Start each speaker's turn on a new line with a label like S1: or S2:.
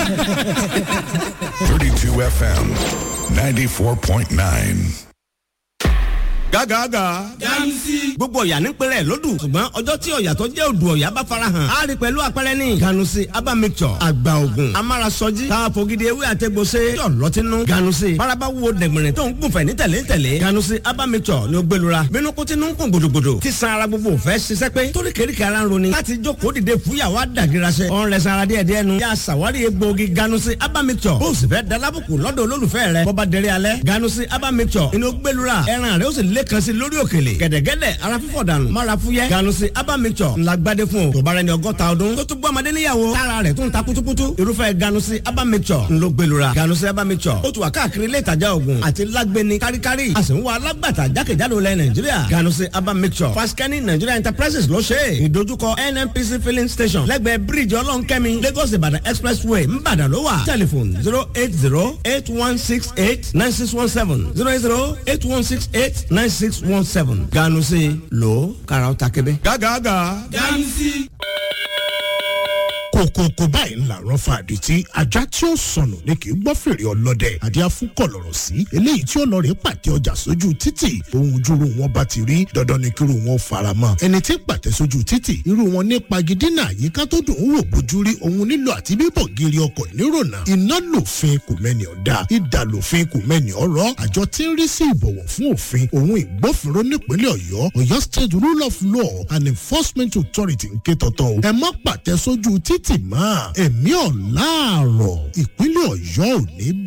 S1: 32 FM 94.9.
S2: gágàgà.
S3: Ganusi.
S2: gbogbo ọ̀yà nípínlẹ̀ lódù ṣùgbọ́n ọjọ́ tí ọ̀yà tó jẹ́ odò ọ̀yà bá farahàn á rí pẹ̀lú àpẹẹrẹ ní. Ganusi aba mixture àgbà ògùn amárasọjí tá a fògidì ewé àtẹgbọsẹ yọ lọtínú. Ganusi faraba wo dẹ̀gbẹ̀rẹ̀ tó ń gùnfẹ̀ ní tẹ̀lé. Ganusi aba mixture ni ó gbẹlura bínú kó tinú ń kún gbòdògbòdò tí san ara gbogbo fẹ́ ṣiṣẹ́ pé torí kéríkì ara ń roni láti jókòó dìde fúyàwó àdàgìrasẹ. ọ̀n rẹ̀ sara díẹ̀ nu yà sàwárí egbòogi Ganusi aba mixture bó o sì fẹ́ dalábùkù lọ́dọ̀ olólùfẹ́ rẹ̀ bọ́ba dẹrẹ́ alẹ́ Ganusi aba mixture inú gbẹlura ẹran rẹ̀ ó sì lẹ́kan sí lórí òkèlè gẹ̀dẹ̀gẹ̀dẹ̀ ara fífọ̀ dànù mara fúyẹ́ Ganusi aba mixture ńlá gbadé fún o tó bá rẹ ní 100 ọdún tó tún gbọ́ ọmọdé níyàwó tára rẹ̀ tún ta kutukutu irúfẹ́ Ganusi aba mixture ńlọ gbẹlura Ganusi aba mixture ó tún wà káàkiri ilé ìtajà oògùn àti lágbẹni káríkárí a sì ń wá alágbàtà jákèjádò lẹ Nàìjíríà Ganusi aba mixture Faskeni Nigeria Enterprises ló ṣe é ìdojúkọ NNPC filling station lẹ́gbẹ̀ẹ́ bíríìjì ọlọ́nkẹ́mi Lagos Ìbàdàn expressway ńbàdàn ló wà tẹlifon 08081689617 08081689617 Ganusi lo karaw ta kebe. gágàgà.
S3: Ganusi.
S4: kòkòkò báyìí ńlá rán fa àdìtí ajá tí ó sọnù ní kì í gbọ́ fèrè ọlọ́dẹ àdìá fún kọ̀lọ̀rọ̀ sí eléyìí tí ọlọ́rẹ̀ pàtẹ ọjà sójú títì ohun júru wọn bá ti rí dandan ni kíru wọn fara mọ́ ẹni tí pàtẹ sójú títì irú wọn ní pagidínà àyíká tó dùn ún wò bójú rí ohun nílò àti bíbọ̀ gírí ọkọ̀ nírònà iná lòfin kò mẹ́ni ọ̀dà ìdà lòfin kò mẹ́ni ọ̀rọ̀ àjọ tí ń rí sí ìbọ̀wọ̀ fún òfin ohun ìgbófinró nípínlẹ̀ Ọ̀yọ́ State Rule of Law and Enforcement Authority ń ké tọ̀tọ̀ ẹ má pàtẹ sójú títì mọ́ ẹ̀mí ọ̀làárọ̀ ìpínlẹ̀ Ọ̀yọ́ ò ní